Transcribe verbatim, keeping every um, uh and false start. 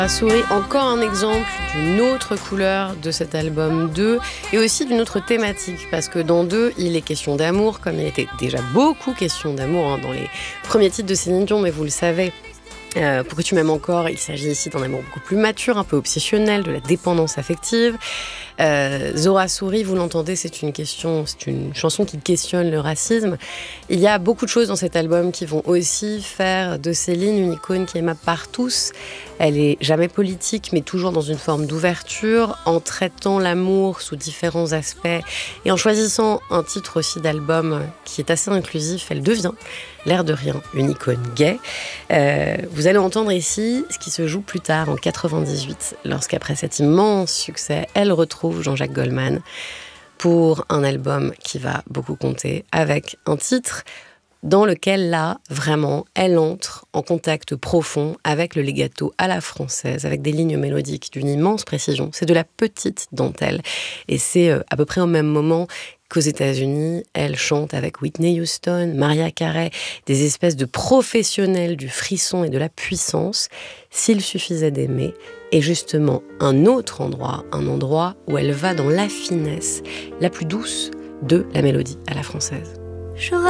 Souris, encore un exemple d'une autre couleur de cet album deux et aussi d'une autre thématique, parce que dans deux, il est question d'amour, comme il était déjà beaucoup question d'amour hein, dans les premiers titres de Céline Dion, mais vous le savez. Euh, pour que tu m'aimes encore, il s'agit ici d'un amour beaucoup plus mature, un peu obsessionnel, de la dépendance affective. Euh, Zora Souris, vous l'entendez, c'est une question, c'est une chanson qui questionne le racisme. Il y a beaucoup de choses dans cet album qui vont aussi faire de Céline une icône qui est aimable par tous. Elle est jamais politique, mais toujours dans une forme d'ouverture, en traitant l'amour sous différents aspects et en choisissant un titre aussi d'album qui est assez inclusif. Elle devient, l'air de rien, une icône gay. Euh, vous allez entendre ici ce qui se joue plus tard, en quatre-vingt-dix-huit, lorsqu'après cet immense succès, elle retrouve Jean-Jacques Goldman pour un album qui va beaucoup compter, avec un titre dans lequel, là, vraiment, elle entre en contact profond avec le legato à la française, avec des lignes mélodiques d'une immense précision. C'est de la petite dentelle. Et c'est euh, à peu près au même moment qu'aux États-Unis, elle chante avec Whitney Houston, Mariah Carey, des espèces de professionnels du frisson et de la puissance, s'il suffisait d'aimer. Et justement, un autre endroit, un endroit où elle va dans la finesse la plus douce de la mélodie à la française.